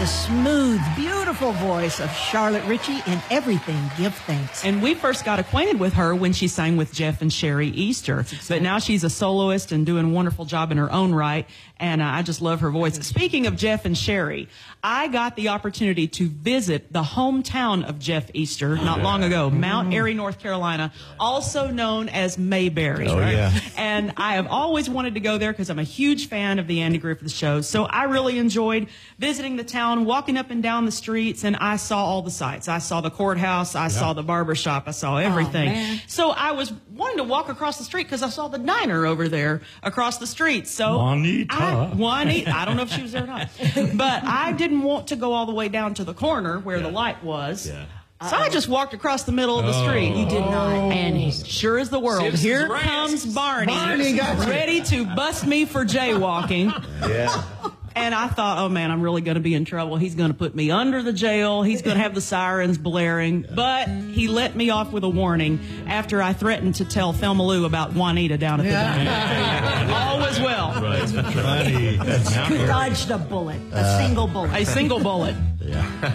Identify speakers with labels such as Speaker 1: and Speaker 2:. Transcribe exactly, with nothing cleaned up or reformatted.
Speaker 1: the smooth, beautiful voice of Charlotte Ritchie in Everything Give Thanks.
Speaker 2: And we first got acquainted with her when she sang with Jeff and Sherry Easter. Exactly. But now she's a soloist and doing a wonderful job in her own right. And uh, I just love her voice. Speaking of Jeff and Sherry, I got the opportunity to visit the hometown of Jeff Easter not yeah. long ago, Mount Airy, North Carolina, also known as Mayberry.
Speaker 3: Oh, right? yeah.
Speaker 2: And I have always wanted to go there because I'm a huge fan of the Andy Griffith Show. So I really enjoyed visiting the town, walking up and down the streets, and I saw all the sights. I saw the courthouse, I yeah. saw the barber shop, I saw everything.
Speaker 1: Oh,
Speaker 2: so I was wanting to walk across the street because I saw the diner over there across the street. So
Speaker 3: Juanita.
Speaker 2: I, Juanita. I don't know if she was there or not. But I didn't want to go all the way down to the corner where yeah. the light was.
Speaker 3: Yeah.
Speaker 2: So I just walked across the middle of the street.
Speaker 1: Oh. You did not.
Speaker 2: And he, sure as the world,
Speaker 4: Citizens
Speaker 2: here
Speaker 4: Ranch.
Speaker 2: comes Barney,
Speaker 1: Barney got you.
Speaker 2: ready to bust me for jaywalking.
Speaker 3: Yeah.
Speaker 2: And I thought, oh, man, I'm really going to be in trouble. He's going to put me under the jail. He's going to have the sirens blaring. But he let me off with a warning after I threatened to tell Thelma Lou about Juanita down at the
Speaker 1: Yeah.
Speaker 2: diner. All was well.
Speaker 3: Right.
Speaker 1: Dodged a bullet, a single bullet.
Speaker 2: A single bullet.
Speaker 3: Yeah.